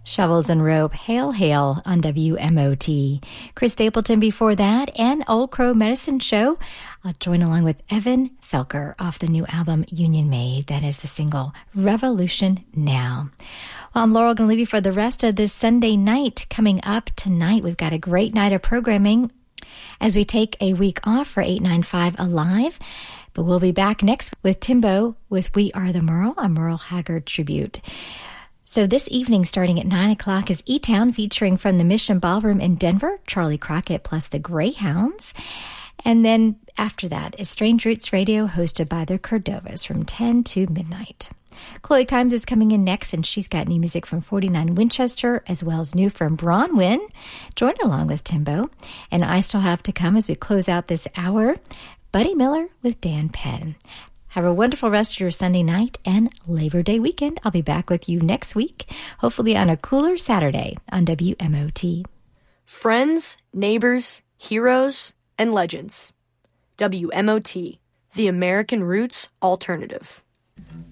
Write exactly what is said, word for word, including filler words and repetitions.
Shovels and Rope, Hail, Hail on W M O T. Chris Stapleton before that, and Old Crow Medicine Show. I'll join along with Evan Felker off the new album Union Made. That is the single Revolution Now. Well, I'm Laurel, going to leave you for the rest of this Sunday night. Coming up tonight, we've got a great night of programming as we take a week off for eight ninety-five Alive. But we'll be back next with Timbo with We Are the Merle, a Merle Haggard tribute. So this evening, starting at nine o'clock, is E-Town featuring from the Mission Ballroom in Denver, Charlie Crockett plus the Greyhounds. And then after that is Strange Roots Radio, hosted by the Cordovas from ten to midnight. Chloe Kimes is coming in next, and she's got new music from forty-nine Winchester, as well as new from Bronwyn, joined along with Timbo. And I still have to come as we close out this hour, Buddy Miller with Dan Penn. Have a wonderful rest of your Sunday night and Labor Day weekend. I'll be back with you next week, hopefully on a cooler Saturday on W M O T. Friends, neighbors, heroes, and legends. W M O T, the American Roots Alternative.